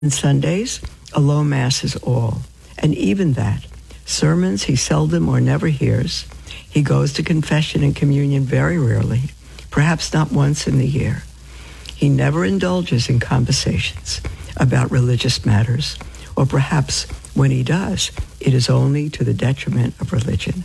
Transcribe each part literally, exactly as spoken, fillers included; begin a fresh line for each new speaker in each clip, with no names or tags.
Sundays, a low mass is all. And even that, sermons he seldom or never hears. He goes to confession and communion very rarely, perhaps not once in the year. He never indulges in conversations about religious matters, or perhaps when he does, it is only to the detriment of religion.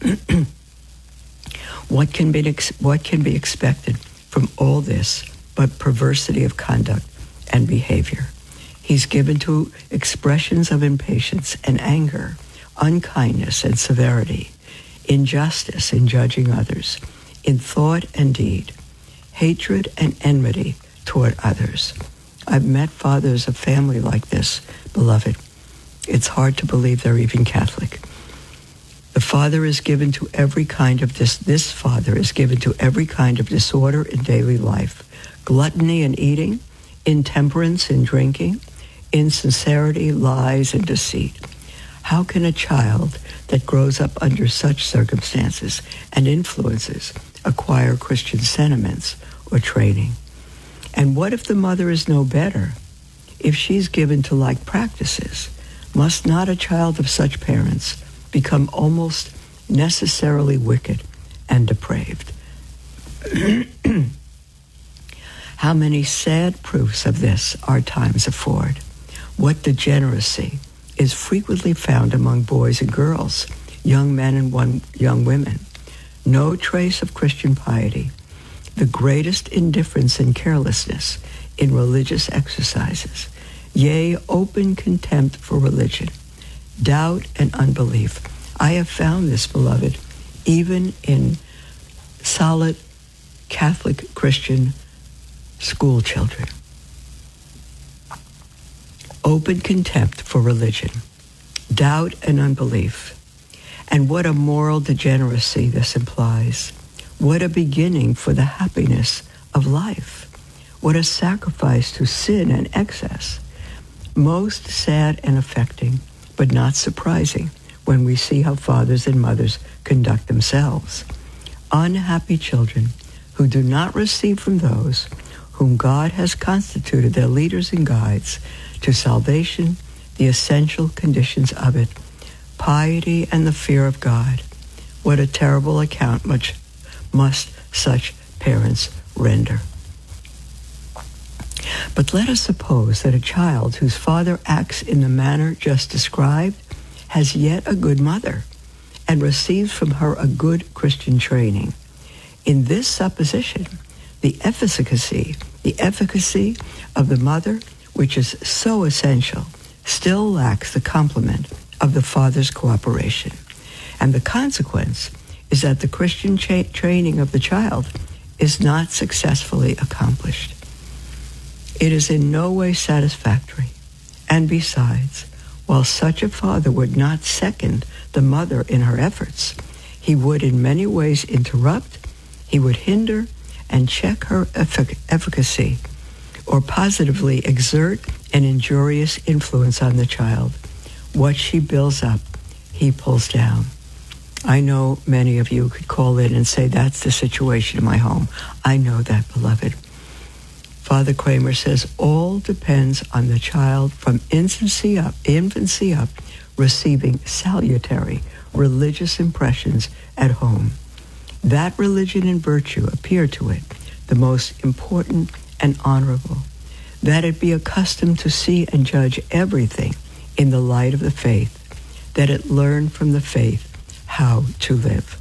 What can be ex- what can be expected from all this but perversity of conduct and behavior? He's given to expressions of impatience and anger, unkindness and severity, injustice in judging others, in thought and deed, hatred and enmity toward others. I've met fathers of family like this, beloved. It's hard to believe they're even Catholic. The father is given to every kind of dis- this father is given to every kind of disorder in daily life, gluttony in eating, intemperance in drinking, insincerity, lies, and deceit. How can a child that grows up under such circumstances and influences acquire Christian sentiments or training? And what if the mother is no better? If she's given to like practices, must not a child of such parents become almost necessarily wicked and depraved? How many sad proofs of this our times afford. What degeneracy is frequently found among boys and girls, young men and one, young women. No trace of Christian piety. The greatest indifference and carelessness in religious exercises. Yea, open contempt for religion. Doubt and unbelief. I have found this, beloved, even in solid Catholic Christian school children. Open contempt for religion, doubt and unbelief. And what a moral degeneracy this implies. What a beginning for the happiness of life. What a sacrifice to sin and excess. Most sad and affecting, but not surprising when we see how fathers and mothers conduct themselves. Unhappy children who do not receive from those whom God has constituted their leaders and guides to salvation, the essential conditions of it, piety and the fear of God. What a terrible account much must such parents render. But let us suppose that a child whose father acts in the manner just described has yet a good mother and receives from her a good Christian training. In this supposition, the efficacy, the efficacy of the mother, which is so essential, still lacks the complement of the father's cooperation. And the consequence is that the Christian cha- training of the child is not successfully accomplished. It is in no way satisfactory. And besides, while such a father would not second the mother in her efforts, he would in many ways interrupt, he would hinder and check her effic- efficacy, or positively exert an injurious influence on the child. What she builds up, he pulls down. I know many of you could call in and say, that's the situation in my home. I know that, beloved. Father Kramer says, all depends on the child from infancy up, infancy up, receiving salutary religious impressions at home. That religion and virtue appear to it the most important and honorable, that it be accustomed to see and judge everything in the light of the faith, that it learn from the faith how to live.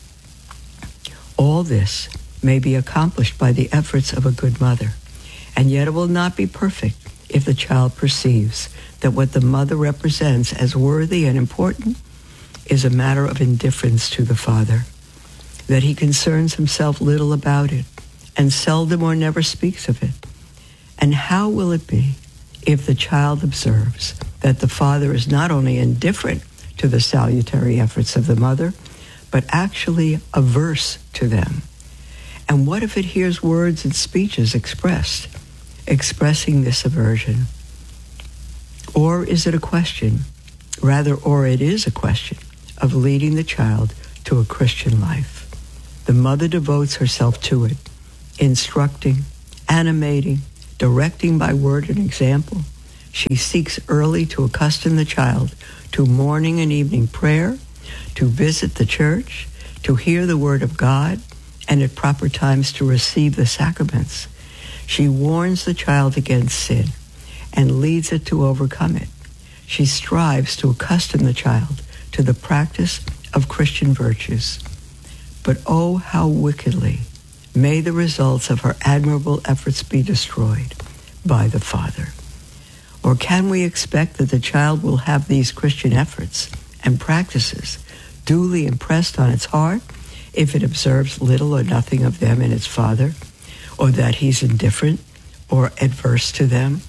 All this may be accomplished by the efforts of a good mother, and yet it will not be perfect if the child perceives that what the mother represents as worthy and important is a matter of indifference to the father, that he concerns himself little about it and seldom or never speaks of it. And how will it be if the child observes that the father is not only indifferent to the salutary efforts of the mother, but actually averse to them? And what if it hears words and speeches expressed, expressing this aversion? Or is it a question, rather, or it is a question of leading the child to a Christian life? The mother devotes herself to it, instructing, animating, directing by word and example, She seeks early to accustom the child to morning and evening prayer, to visit the church, to hear the word of God, and at proper times to receive the sacraments. She warns the child against sin and leads it to overcome it. She strives to accustom the child to the practice of Christian virtues. But oh, how wickedly may the results of her admirable efforts be destroyed by the father. Or can we expect that the child will have these Christian efforts and practices duly impressed on its heart if it observes little or nothing of them in its father, or that he's indifferent or adverse to them?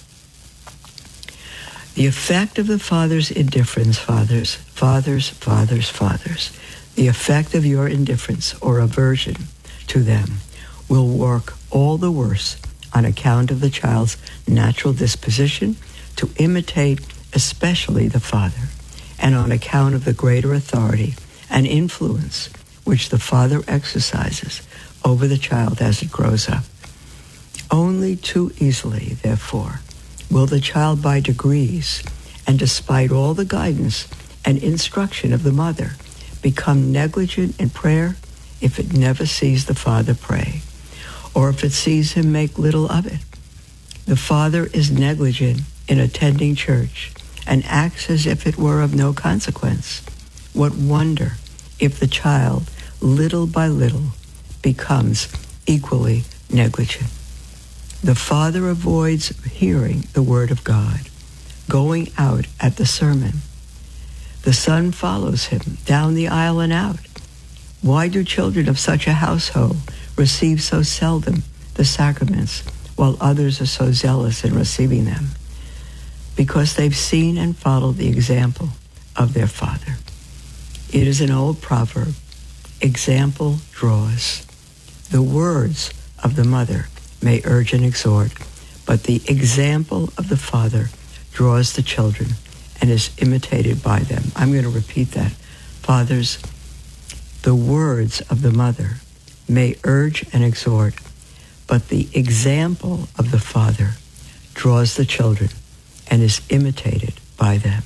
The effect of the father's indifference, fathers, fathers, fathers, fathers, the effect of your indifference or aversion to them will work all the worse on account of the child's natural disposition to imitate especially the father, and on account of the greater authority and influence which the father exercises over the child as it grows up. Only too easily, therefore, will the child by degrees, and despite all the guidance and instruction of the mother, become negligent in prayer if it never sees the father pray, or if it sees him make little of it. The father is negligent in attending church and acts as if it were of no consequence. What wonder if the child, little by little, becomes equally negligent. The father avoids hearing the word of God, going out at the sermon. The son follows him down the aisle and out. Why do children of such a household receive so seldom the sacraments, while others are so zealous in receiving them? Because they've seen and followed the example of their father. It is an old proverb, example draws. The words of the mother may urge and exhort, but the example of the father draws the children and is imitated by them. I'm going to repeat that. Fathers, the words of the mother may urge and exhort, but the example of the father draws the children and is imitated by them.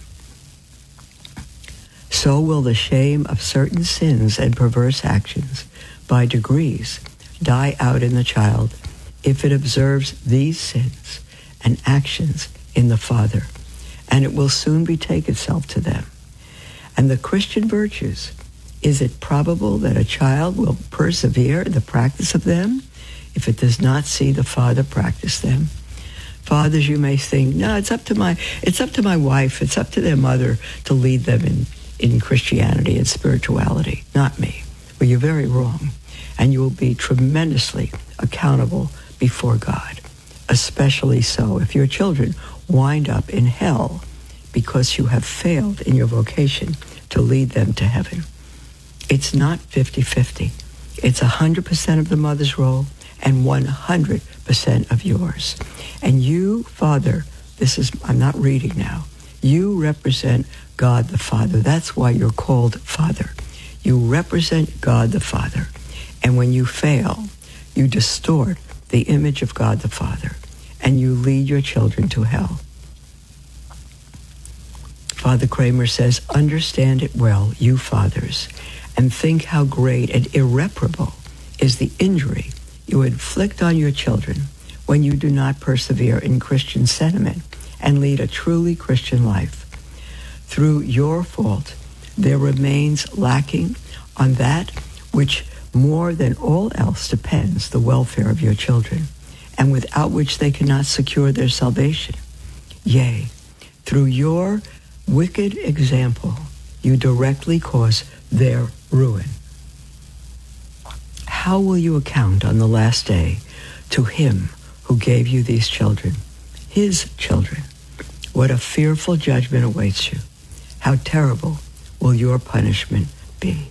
So will the shame of certain sins and perverse actions by degrees die out in the child if it observes these sins and actions in the father, and it will soon betake itself to them. And the Christian virtues, is it probable that a child will persevere in the practice of them if it does not see the father practice them? Fathers, you may think, no, it's up to my it's up to my wife, it's up to their mother to lead them in, in Christianity and spirituality, not me. Well, you're very wrong, and you will be tremendously accountable before God, especially so if your children wind up in hell because you have failed in your vocation to lead them to heaven. It's not fifty-fifty. It's one hundred percent of the mother's role and one hundred percent of yours. And you, Father, this is, I'm not reading now, you represent God the Father. That's why you're called Father. You represent God the Father. And when you fail, you distort the image of God the Father, and you lead your children to hell. Father Kramer says, understand it well, you fathers, and think how great and irreparable is the injury you inflict on your children when you do not persevere in Christian sentiment and lead a truly Christian life. Through your fault, there remains lacking on that which more than all else depends the welfare of your children, and without which they cannot secure their salvation. Yea, through your wicked example, you directly cause their ruin. How will you account on the last day to him who gave you these children, his children? What a fearful judgment awaits you. How terrible will your punishment be.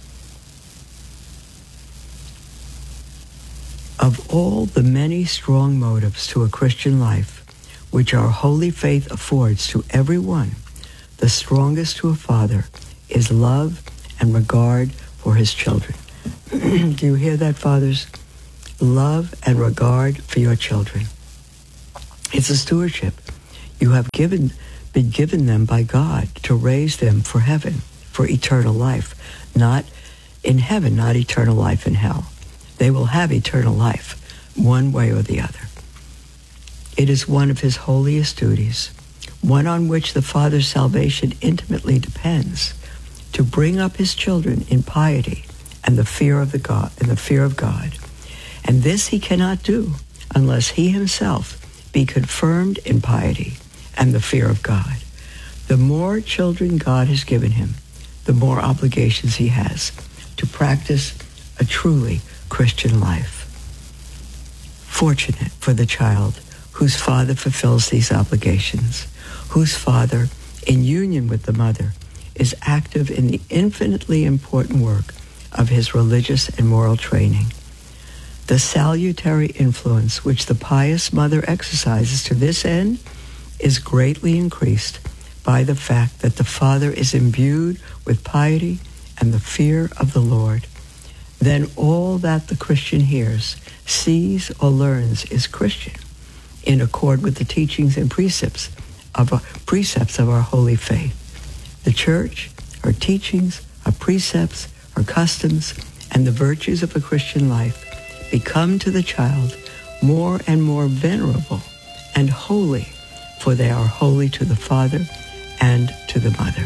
Of all the many strong motives to a Christian life, which our holy faith affords to every one, the strongest to a father is love and regard for his children. Do you hear that, fathers? Love and regard for your children. It's a stewardship. You have given, been given them by God to raise them for heaven, for eternal life, not in heaven, not eternal life in hell. They will have eternal life, one way or the other. It is one of his holiest duties, one on which the Father's salvation intimately depends, to bring up his children in piety and the fear of the God and the fear of God. And this he cannot do unless he himself be confirmed in piety and the fear of God. The more children God has given him, the more obligations he has to practice a truly Christian life. Fortunate for the child whose father fulfills these obligations, whose father, in union with the mother, is active in the infinitely important work of his religious and moral training. The salutary influence which the pious mother exercises to this end is greatly increased by the fact that the father is imbued with piety and the fear of the Lord. Then all that the Christian hears, sees, or learns is Christian, in accord with the teachings and precepts of our, precepts of our holy faith. The church, her teachings, her precepts, her customs, and the virtues of a Christian life become to the child more and more venerable and holy, for they are holy to the Father and to the Mother.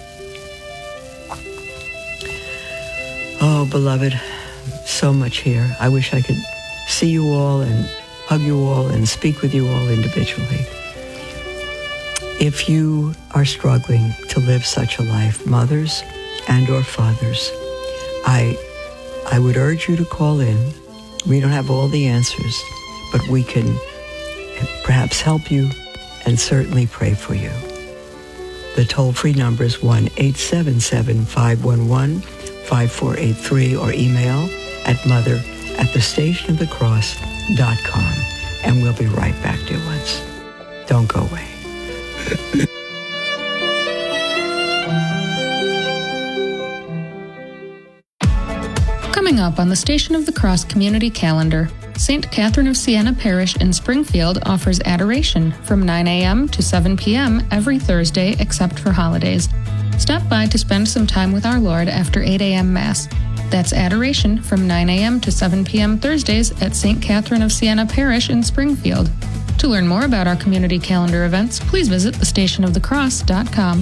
Oh, beloved, so much here. I wish I could see you all and hug you all and speak with you all individually. If you are struggling to live such a life, mothers and or fathers, I, I would urge you to call in. We don't have all the answers, but we can perhaps help you and certainly pray for you. The toll-free number is one eight seven seven, five one one, five four eight three or email at mother at the station of the cross dot com. And we'll be right back, dear ones. Don't go away.
Coming up on the Station of the Cross Community Calendar, Saint Catherine of Siena Parish in Springfield offers adoration from nine a.m. to seven p.m. every Thursday except for holidays. Stop by to spend some time with our Lord after eight a.m. Mass. That's adoration from nine a.m. to seven p.m. Thursdays at Saint Catherine of Siena Parish in Springfield. To learn more about our community calendar events, please visit the station of the cross dot com.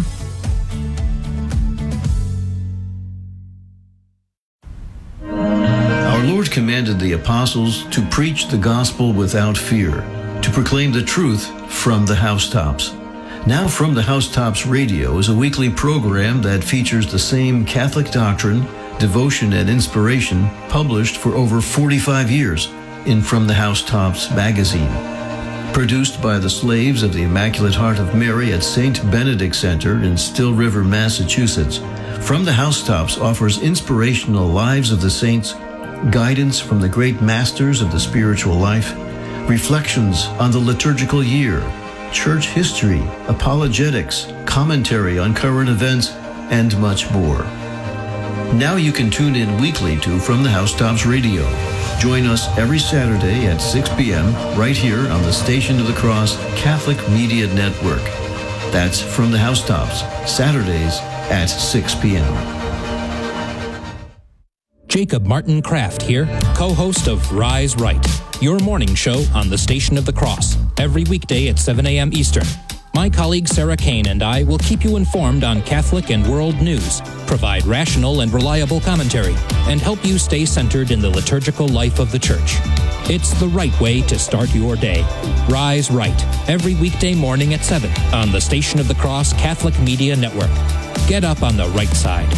Our Lord commanded the apostles to preach the gospel without fear, to proclaim the truth from the housetops. Now From the Housetops Radio is a weekly program that features the same Catholic doctrine, devotion, and inspiration published for over forty-five years in From the Housetops magazine. Produced by the slaves of the Immaculate Heart of Mary at Saint Benedict Center in Still River, Massachusetts, From the Housetops offers inspirational lives of the saints, guidance from the great masters of the spiritual life, reflections on the liturgical year, church history, apologetics, commentary on current events, and much more. Now you can tune in weekly to From the Housetops Radio. Join us every Saturday at six p.m. right here on the Station of the Cross Catholic Media Network. That's From the Housetops, Saturdays at six p.m.
Jacob Martin Kraft here, co-host of Rise Right, your morning show on the Station of the Cross, every weekday at seven a.m. Eastern. My colleague Sarah Kane and I will keep you informed on Catholic and world news, provide rational and reliable commentary, and help you stay centered in the liturgical life of the Church. It's the right way to start your day. Rise Right, every weekday morning at seven on the Station of the Cross Catholic Media Network. Get up on the right side.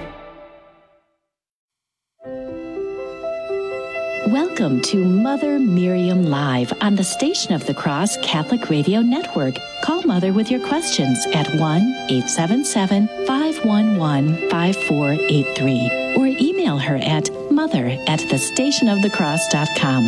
Welcome to Mother Miriam Live on the Station of the Cross Catholic Radio Network. Call Mother with your questions at one eight seven seven, five one one, five four eight three or email her at mother at the station of the cross dot com.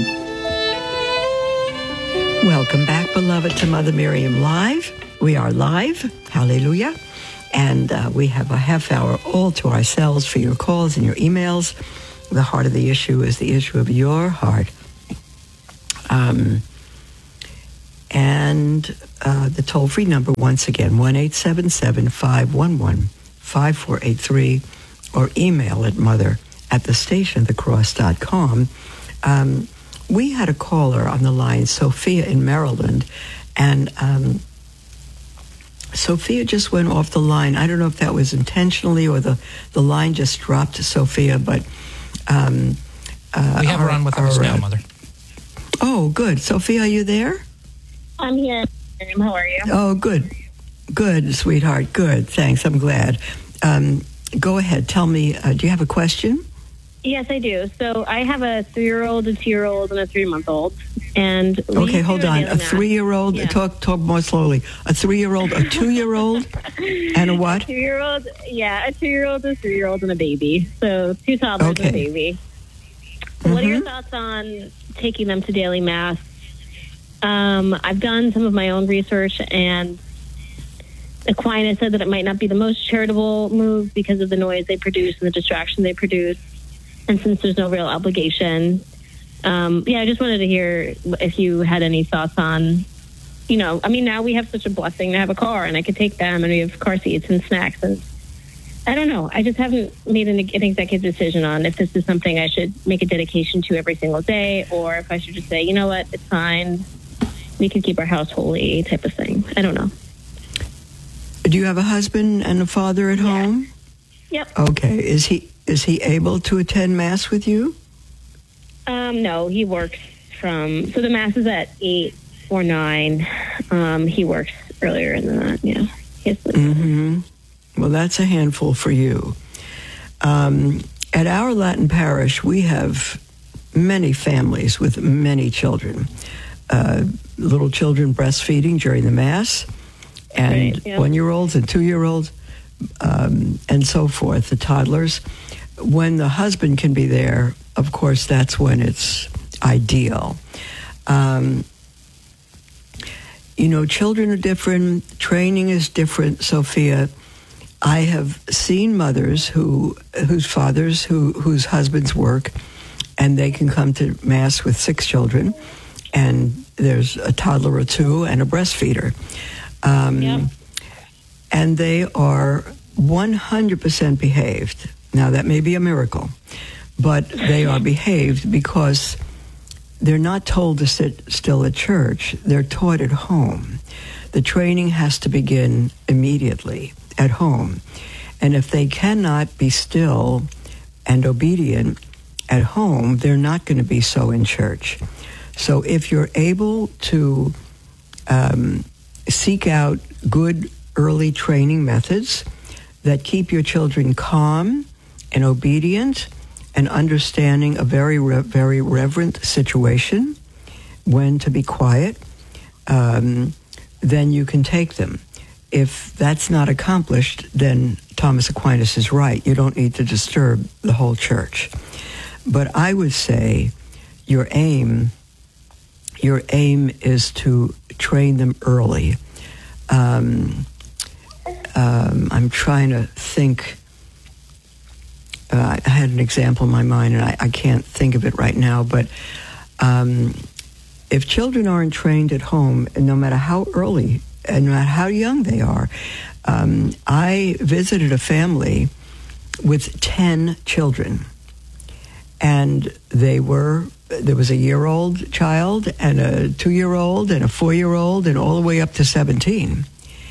Welcome back, beloved, to Mother Miriam Live. We are live. Hallelujah. And uh, we have a half hour all to ourselves for your calls and your emails. The heart of the issue is the issue of your heart. Um, And uh, the toll-free number, once again, one eight seven seven, five one one, five four eight three, or email at mother at the station of the cross dot com. Um, we had a caller on the line, Sophia in Maryland, and um, Sophia just went off the line. I don't know if that was intentionally or the, the line just dropped to Sophia, but... Um, uh,
we have
our,
her on with
our,
us now,
uh,
Mother.
Oh, good. Sophia, are you there?
I'm here. How are you?
Oh, good. Good, sweetheart. Good. Thanks. I'm glad. Um, go ahead. Tell me, uh, do you have a question?
Yes, I do. So I have a three-year-old, a two-year-old, and a three-month-old. And we
okay, hold
do
on. A
daily mass.
three-year-old.
Yeah.
Talk, talk more slowly. A three-year-old, a two-year-old, and a what?
A two-year-old. Yeah, a two-year-old, a three-year-old, and a baby. So two toddlers
Okay.
and a baby.
Mm-hmm.
What are your thoughts on taking them to daily mass? Um, I've done some of my own research, and Aquinas said that it might not be the most charitable move because of the noise they produce and the distraction they produce. And since there's no real obligation, um, yeah, I just wanted to hear if you had any thoughts on, you know, I mean, now we have such a blessing to have a car, and I could take them, and we have car seats and snacks, and I don't know. I just haven't made an, an executive decision on if this is something I should make a dedication to every single day, or if I should just say, you know what, it's fine. We can keep our house holy type of thing. I don't know.
Do you have a husband and a father at
Yeah.
home?
Yep.
Okay. Is he is he able to attend Mass with you?
Um, no, he works from, so the Mass is at eight or nine. Um, he works earlier than that, yeah. He has to-
Mm-hmm. Well, that's a handful for you. Um, at our Latin parish, we have many families with many children. Uh, little children breastfeeding during the Mass, and
Right, yeah.
one-year-olds and two-year-olds, um, and so forth, the toddlers. When the husband can be there, of course, that's when it's ideal. Um, you know, children are different. Training is different, Sophia. I have seen mothers who, whose fathers, who, whose husbands work, and they can come to Mass with six children, and there's a toddler or two and a breastfeeder. Um,
Yep.
And they are one hundred percent behaved. Now, that may be a miracle, but they are behaved because they're not told to sit still at church. They're taught at home. The training has to begin immediately at home. And if they cannot be still and obedient at home, they're not going to be so in church. So if you're able to um, seek out good early training methods that keep your children calm and obedient and understanding a very, re- very reverent situation, when to be quiet, um, then you can take them. If that's not accomplished, then Thomas Aquinas is right. You don't need to disturb the whole church. But I would say your aim, your aim is to train them early. Um, um, I'm trying to think. Uh, I had an example in my mind, and I, I can't think of it right now. But um, if children aren't trained at home, and no matter how early and no matter how young they are, um, I visited a family with ten children, and they were there was a year-old child and a two-year-old and a four-year-old and all the way up to seventeen.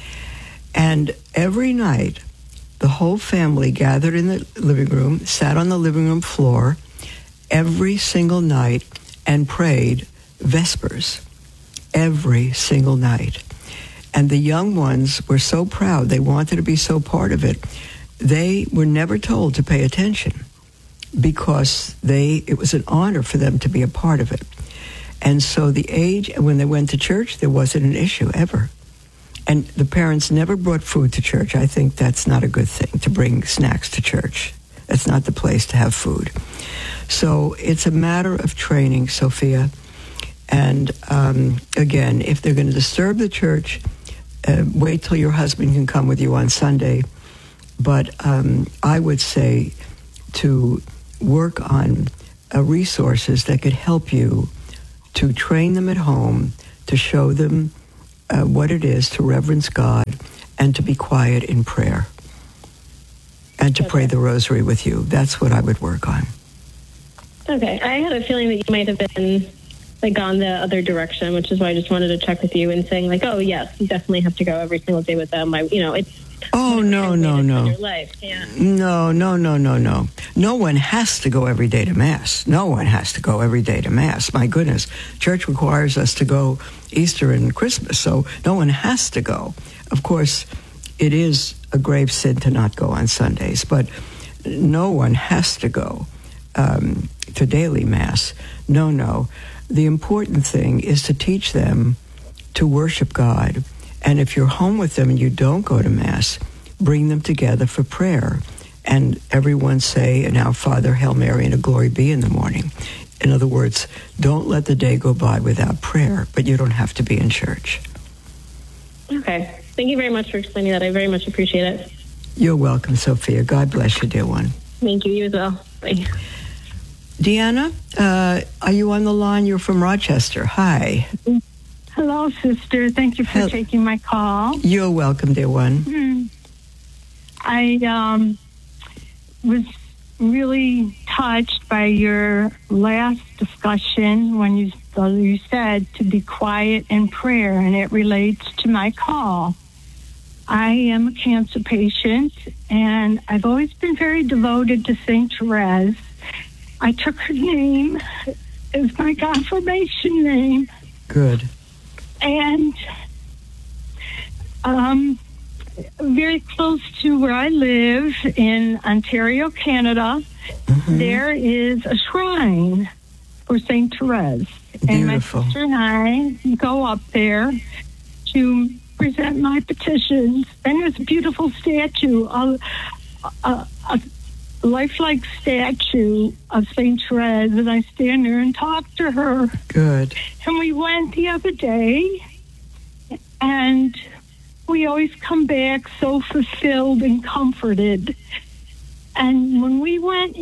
And every night, the whole family gathered in the living room, sat on the living room floor every single night and prayed Vespers every single night. And the young ones were so proud. They wanted to be so part of it. They were never told to pay attention because they it was an honor for them to be a part of it. And so the age, when they went to church, there wasn't an issue ever. And the parents never brought food to church. I think that's not a good thing, to bring snacks to church. That's not the place to have food. So it's a matter of training, Sophia. And um, again, if they're going to disturb the church, uh, wait till your husband can come with you on Sunday. But um, I would say to work on uh, resources that could help you to train them at home, to show them uh, what it is to reverence God and to be quiet in prayer and to
Okay.
pray the rosary with you. That's what I would work on.
Okay, I had a feeling that you might have been like gone the other direction, which is why I just wanted to check with you and saying like, oh yes, you definitely have to go every single day with them. I, you know, it's
Oh, no, no,
in
no.
your life. Yeah.
No, no, no, no, no. No one has to go every day to Mass. No one has to go every day to Mass. My goodness. Church requires us to go Easter and Christmas, so no one has to go. Of course, it is a grave sin to not go on Sundays, but no one has to go um, to daily Mass. No, no. The important thing is to teach them to worship God. And if you're home with them and you don't go to Mass, bring them together for prayer. And everyone say an Our Father, Hail Mary, and a Glory Be in the morning. In other words, don't let the day go by without prayer, but you don't have to be in church.
Okay. Thank you very much for explaining that. I very much appreciate it.
You're welcome, Sophia. God bless you, dear one.
Thank you. You as well. Bye.
Deanna, uh, are you on the line? You're from Rochester. Hi.
Hello, sister. Thank you for
Hel-
taking my call.
You're welcome, dear one.
Hmm. I um, was really touched by your last discussion when you uh, you said to be quiet in prayer, and it relates to my call. I am a cancer patient, and I've always been very devoted to Saint Therese. I took her name as my confirmation name.
Good.
And um, very close to where I live in Ontario, Canada,
Mm-hmm.
there is a shrine for Saint Therese. And my
Beautiful.
sister and I go up there to present my petitions. And there's a beautiful statue, a, a, a lifelike statue of Saint Therese. And I stand there and talk to her.
Good.
And we went the other day, and we always come back so fulfilled and comforted. And when we went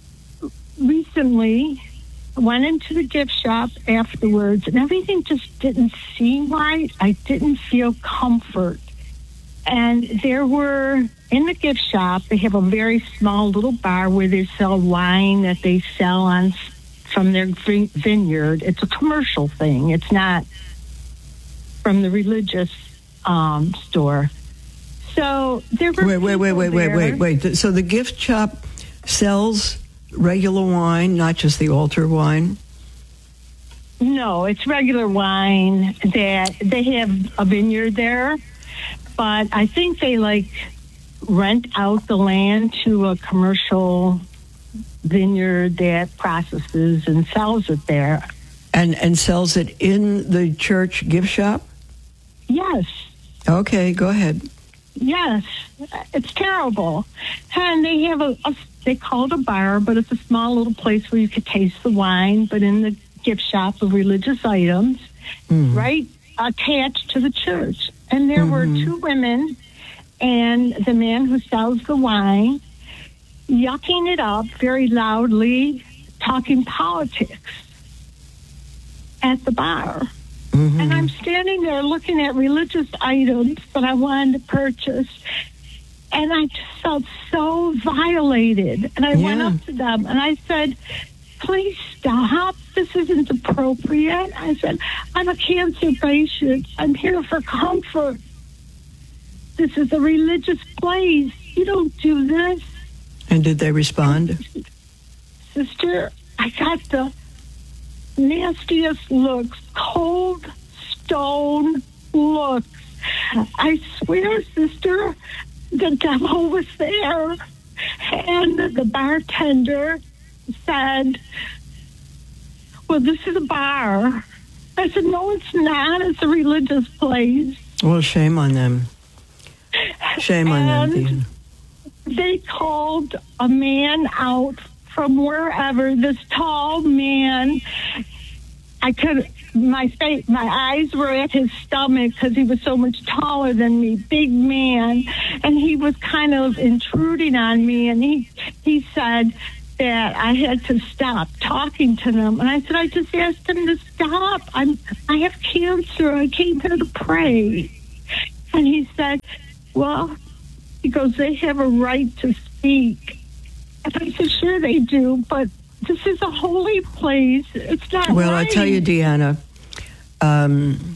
recently, went into the gift shop afterwards, and everything just didn't seem right. I didn't feel comfort. And there were, in the gift shop, they have a very small little bar where they sell wine that they sell on from their vineyard. It's a commercial thing. It's not from the religious um, store. So there were
Wait, wait, wait,
people
wait, wait,
there.
wait, wait. So the gift shop sells regular wine, not just the altar wine?
No, it's regular wine that they have a vineyard there, but I think they like rent out the land to a commercial vineyard that processes and sells it there.
And and sells it in the church gift shop?
Yes.
Okay, go ahead.
Yes, it's terrible. And they have a, a, they call it a bar, but it's a small little place where you could taste the wine, but in the gift shop of religious items,
Mm.
right attached to the church. And there
Mhm.
were two women and the man who sells the wine yucking it up very loudly, talking politics at the bar.
Mhm.
And I'm standing there looking at religious items that I wanted to purchase. And I just felt so violated. And I went
Yeah.
up to them and I said, please stop. This isn't appropriate. I said, I'm a cancer patient. I'm here for comfort. This is a religious place. You don't do this.
And did they respond?
Sister, I got the nastiest looks, cold stone looks. I swear, sister, the devil was there. And the bartender said, well, this is a bar. I said, no, it's not. It's a religious place.
Well, shame on them. Shame on them,
And
Dean.
they called a man out from wherever, this tall man. I could, my face, my eyes were at his stomach because he was so much taller than me, big man. And he was kind of intruding on me. And he, he said, that I had to stop talking to them. And I said, I just asked them to stop. I'm, I have cancer. I came here to pray. And he said, well, he goes, they have a right to speak. And I said, sure they do, but this is a holy place. It's not
Well,
right.
I tell you, Deanna, um,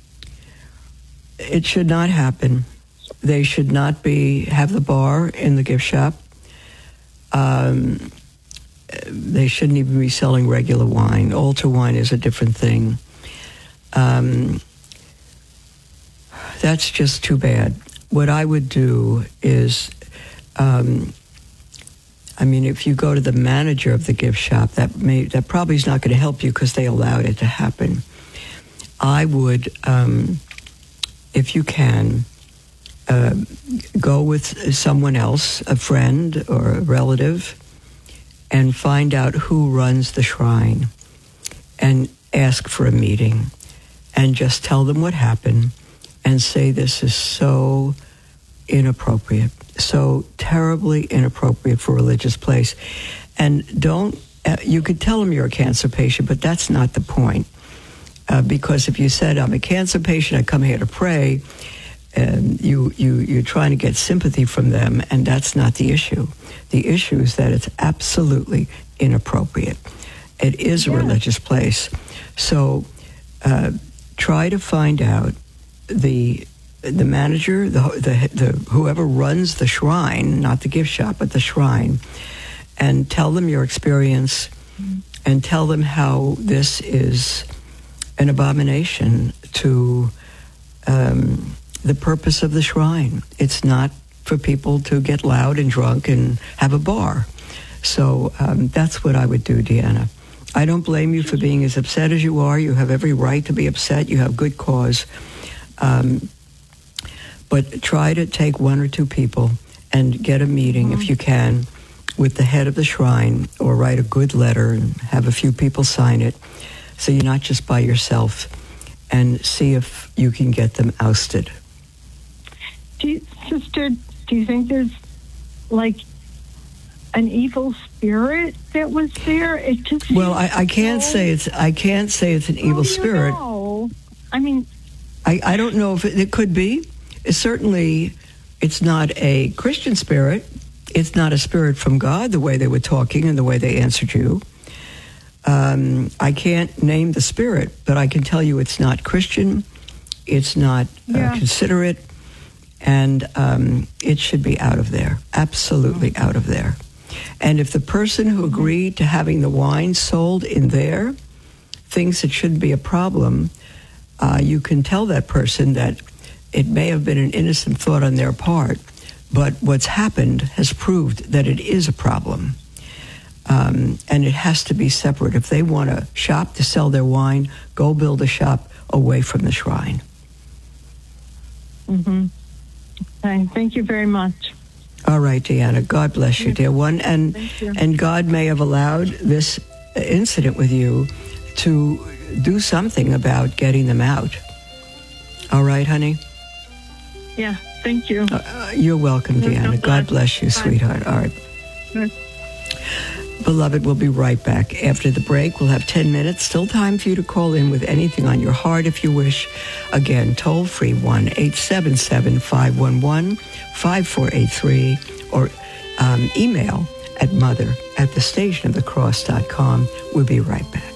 it should not happen. They should not be have the bar in the gift shop. Um, they shouldn't even be selling regular wine. Altar wine is a different thing. Um, that's just too bad. What I would do is, um, I mean, if you go to the manager of the gift shop, that may that probably is not going to help you because they allowed it to happen. I would, um, if you can, uh, go with someone else, a friend or a relative, and find out who runs the shrine and ask for a meeting and just tell them what happened and say this is so inappropriate, so terribly inappropriate for a religious place. And don't, uh, you could tell them you're a cancer patient, but that's not the point. Uh, because if you said, I'm a cancer patient, I come here to pray, and you, you, you're trying to get sympathy from them, and that's not the issue. The issue is that it's absolutely inappropriate. It is a yeah. religious place. So uh, try to find out the the manager, the, the the whoever runs the shrine, not the gift shop, but the shrine, and tell them your experience, mm-hmm. and tell them how this is an abomination to um, the purpose of the shrine. It's not for people to get loud and drunk and have a bar. So um, that's what I would do, Deanna. I don't blame you for being as upset as you are. You have every right to be upset. You have good cause. Um, but try to take one or two people and get a meeting, mm-hmm. if you can, with the head of the shrine, or write a good letter and have a few people sign it, so you're not just by yourself, and see if you can get them ousted.
Do you, sister, do you think there's like an evil spirit that was there? It just
well, I, I can't so... say it's I can't say it's an evil
oh,
spirit.
Know. I mean,
I, I don't know if it, it could be. It's certainly, it's not a Christian spirit. It's not a spirit from God, the way they were talking and the way they answered you. Um, I can't name the spirit, but I can tell you it's not Christian. It's not
yeah.
uh, considerate. And um, it should be out of there, absolutely out of there. And if the person who agreed to having the wine sold in there thinks it shouldn't be a problem, uh, you can tell that person that it may have been an innocent thought on their part, but what's happened has proved that it is a problem. Um, and it has to be separate. If they want a shop to sell their wine, go build a shop away from the shrine.
Mm-hmm. Okay, thank you very much.
All right, Deanna. God bless you, dear one. And
you.
and God may have allowed this incident with you to do something about getting them out. All right, honey?
Yeah, thank you.
Uh, you're welcome, Deanna. God bless you, sweetheart. All right.
Bye.
Beloved, we'll be right back. After the break, we'll have ten minutes. Still time for you to call in with anything on your heart if you wish. Again, toll free one eight seven seven, five one one, five four eight three or um, email at mother at the station of the cross dot com. We'll be right back.